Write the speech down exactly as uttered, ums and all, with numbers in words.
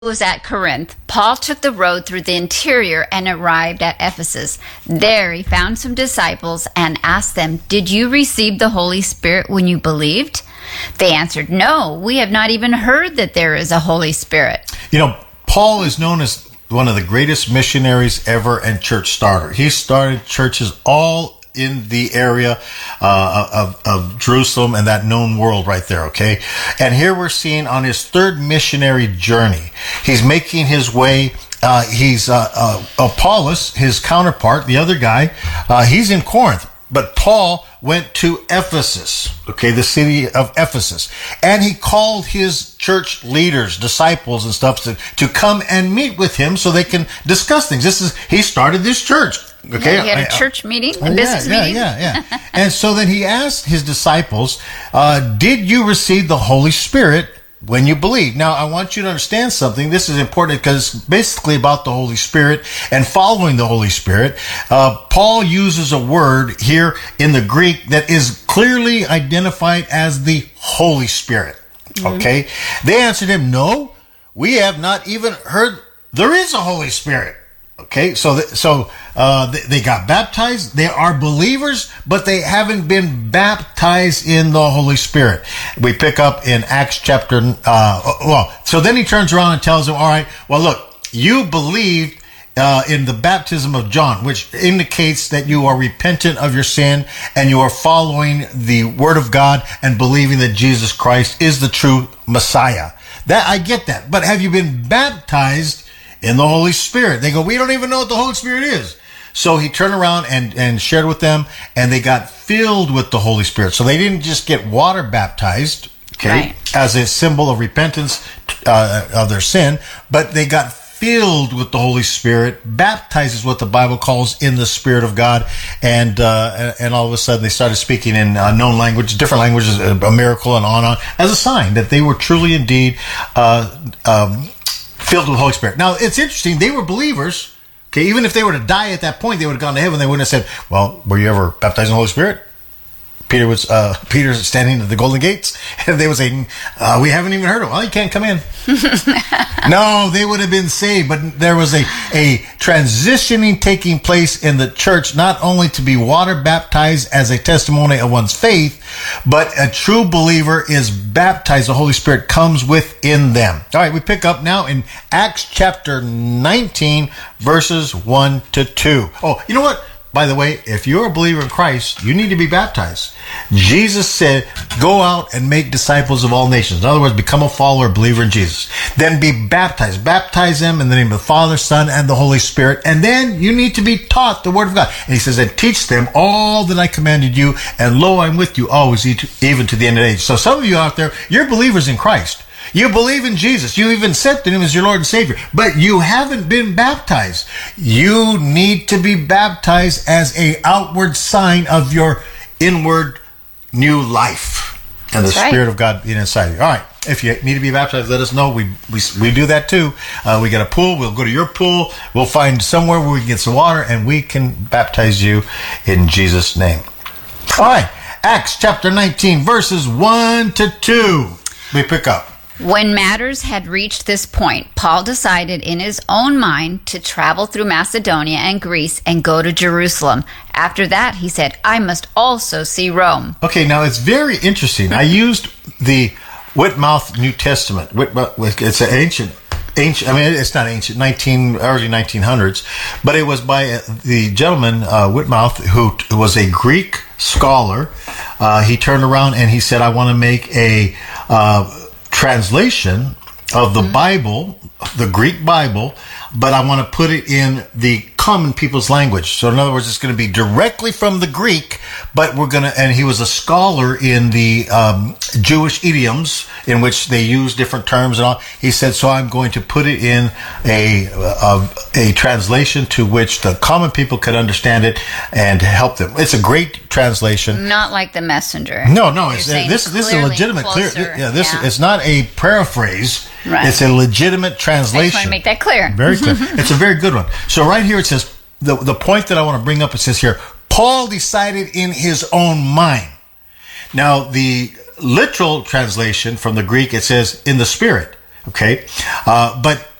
was at Corinth, Paul took the road through the interior and arrived at Ephesus. There he found some disciples and asked them, "Did you receive the Holy Spirit when you believed?" They answered, "No, we have not even heard that there is a Holy Spirit." You know, Paul is known as one of the greatest missionaries ever and church starter. He started churches all in the area uh, of, of Jerusalem and that known world right there, okay? And here we're seeing on his third missionary journey, he's making his way. Uh, he's uh, uh, Apollos, his counterpart, the other guy, uh, he's in Corinth. But Paul went to Ephesus, okay, the city of Ephesus. And he called his church leaders, disciples and stuff to, to come and meet with him so they can discuss things. This is, he started this church. Okay. Yeah, he had a church meeting, a yeah, business yeah, meeting. Yeah, yeah, yeah. And so then he asked his disciples, uh, did you receive the Holy Spirit when you believe? Now, I want you to understand something. This is important because it's basically about the Holy Spirit and following the Holy Spirit. Uh, Paul uses a word here in the Greek that is clearly identified as the Holy Spirit. Mm-hmm. Okay. They answered him, "No, we have not even heard there is a Holy Spirit." Okay, so th- so uh, they, they got baptized. They are believers, but they haven't been baptized in the Holy Spirit. We pick up in Acts chapter. Uh, well, so then he turns around and tells them, "All right, well, look, you believed uh, in the baptism of John, which indicates that you are repentant of your sin and you are following the Word of God and believing that Jesus Christ is the true Messiah. That I get that, but have you been baptized in the Holy Spirit?" They go, "We don't even know what the Holy Spirit is." So he turned around and, and shared with them, and they got filled with the Holy Spirit. So they didn't just get water baptized, okay, right, as a symbol of repentance uh, of their sin, but they got filled with the Holy Spirit. Baptized is what the Bible calls in the Spirit of God. And uh, and all of a sudden they started speaking in unknown language, different languages, a miracle, and on and on, as a sign that they were truly indeed uh, um, filled with the Holy Spirit. Now, it's interesting. They were believers. Okay, even if they were to die at that point, they would have gone to heaven. They wouldn't have said, "Well, were you ever baptized in the Holy Spirit?" Peter was uh, Peter's standing at the golden gates, and they would say, uh, "We haven't even heard of it." "Well, you can't come in." No, they would have been saved, but there was a, a transitioning taking place in the church, not only to be water baptized as a testimony of one's faith, but a true believer is baptized. The Holy Spirit comes within them. All right, we pick up now in Acts chapter nineteen, verses one to two. Oh, you know what? By the way, if you're a believer in Christ, you need to be baptized. Jesus said, "Go out and make disciples of all nations." In other words, become a follower, believer in Jesus. Then be baptized. Baptize them in the name of the Father, Son, and the Holy Spirit. And then you need to be taught the Word of God. And he says, "And teach them all that I commanded you. And lo, I'm with you always, even to the end of the age." So some of you out there, you're believers in Christ. You believe in Jesus. You even accepted him as your Lord and Savior, but you haven't been baptized. You need to be baptized as a outward sign of your inward new life and That's the right. Spirit of God being inside of you. All right. If you need to be baptized, let us know. We we, we do that too. Uh, we got a pool. We'll go to your pool. We'll find somewhere where we can get some water, and we can baptize you in Jesus' name. All right. Acts chapter nineteen, verses one to two. We pick up. When matters had reached this point, Paul decided in his own mind to travel through Macedonia and Greece and go to Jerusalem. After that, he said, "I must also see Rome." Okay, now it's very interesting. I used the Whitmouth New Testament. Whitmouth, it's an ancient, ancient. I mean, it's not ancient, nineteen early nineteen hundreds, but it was by the gentleman uh, Whitmouth, who was a Greek scholar. Uh, he turned around and he said, "I want to make a Uh, translation of the Bible, the Greek Bible, but I want to put it in the common people's language." So in other words, it's going to be directly from the Greek, but we're going to, and he was a scholar in the um, Jewish idioms in which they use different terms and all. He said, "So I'm going to put it in a, a, a translation to which the common people could understand it and help them." It's a great translation. Not like the Messenger. No, no, it's, You're saying this this is a clearly legitimate, clear. closer, Yeah, this yeah. it's not a paraphrase. Right. It's a legitimate I just translation. want to make that clear. Very clear. It's a very good one. So right here it says, the the point that I want to bring up, it says here, Paul decided in his own mind. Now the literal translation from the Greek, it says in the Spirit. Okay, uh, but